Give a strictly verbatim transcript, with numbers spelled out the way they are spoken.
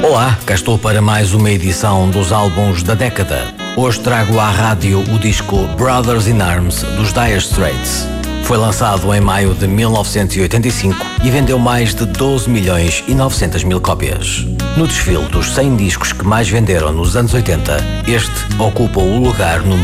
Olá, cá estou para mais uma edição dos álbuns da década. Hoje trago à rádio o disco Brothers in Arms dos Dire Straits. Foi lançado em maio de mil novecentos e oitenta e cinco e vendeu mais de doze milhões e novecentas mil cópias. No desfile dos cem discos que mais venderam nos anos oitenta, este ocupa o lugar número